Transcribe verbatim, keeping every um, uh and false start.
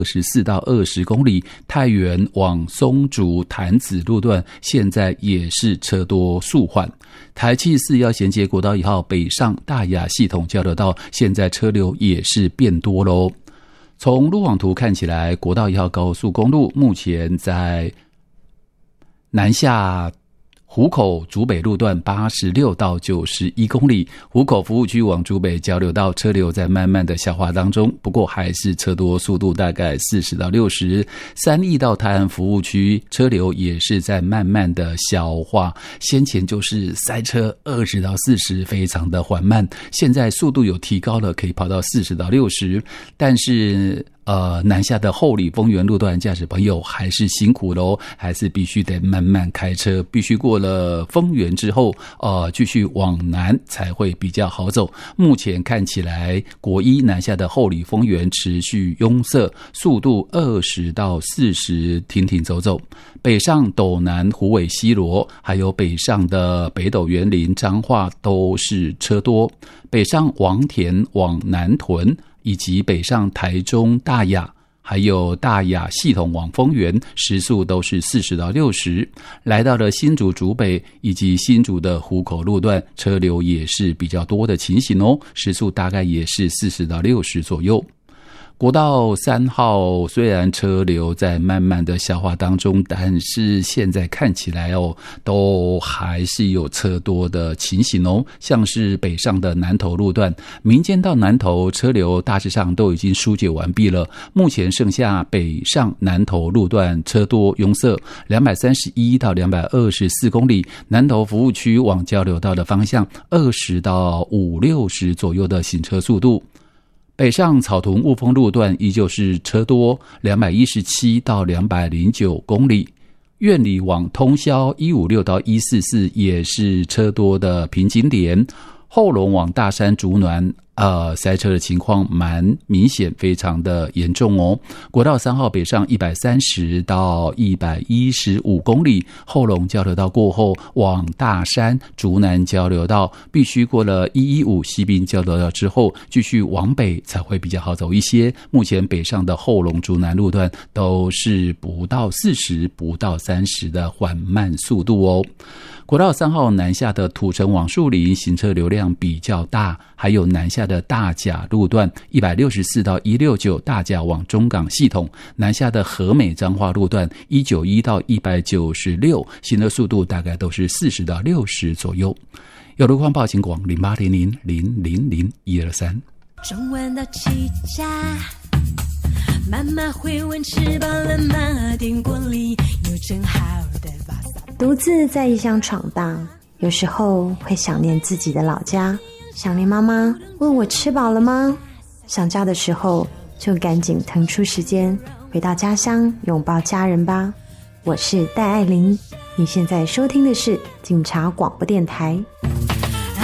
二十四到二十公里，太原往松竹潭子路段现在也是车多速缓。台七四要衔接国道一号北上大雅系统交流道，现在车流也是变多咯。从路网图看起来，国道一号高速公路目前在南下湖口竹北路段八十六到九十一公里，湖口服务区往竹北交流道车流在慢慢的消化当中，不过还是车多，速度大概四十到六十。三义到泰安服务区车流也是在慢慢的消化，先前就是塞车二十到四十，非常的缓慢，现在速度有提高了，可以跑到四十到六十，但是呃，南下的后里丰原路段驾驶朋友还是辛苦咯，还是必须得慢慢开车，必须过了丰原之后呃，继续往南才会比较好走。目前看起来国一南下的后里丰原持续拥塞，速度二十到四十，停停走走。北上斗南虎尾西螺，还有北上的北斗园林彰化都是车多，北上王田往南屯以及北上台中大雅，还有大雅系统往丰原，时速都是四十到六十。来到了新竹竹北以及新竹的湖口路段，车流也是比较多的情形哦，时速大概也是四十到六十左右。国道三号虽然车流在慢慢的消化当中，但是现在看起来哦，都还是有车多的情形哦。像是北上的南投路段，民间到南投车流大致上都已经疏解完毕了，目前剩下北上南投路段车多拥塞，两百三十一到两百二十四公里，南投服务区往交流道的方向二十到五六十左右的行车速度。北上草屯雾峰路段依旧是车多，两百一十七到两百零九公里。苑里往通霄一五六到一四四也是车多的瓶颈点。后龙往大山竹南呃，塞车的情况蛮明显，非常的严重哦。国道三号北上一百三十到一百一十五公里，后龙交流道过后往大山竹南交流道，必须过了一一五西滨交流道之后，继续往北才会比较好走一些。目前北上的后龙竹南路段都是不到四十、不到三十的缓慢速度哦。国道三号南下的土城往树林行车流量比较大，还有南下的大甲路段一百六十四到一六九大甲往中港系统，南下的和美彰化路段一九一到一百九十六，行车速度大概都是四十到六十左右。有路况报请广零八零零零零零一二三。 中晚到七家，妈妈会问吃饱了吗？电锅里有蒸好的巴萨。 独自在异乡闯荡，有时候会想念自己的老家，想念妈妈问我吃饱了吗？想家的时候就赶紧腾出时间回到家乡，拥抱家人吧。我是戴爱玲，你现在收听的是警察广播电台。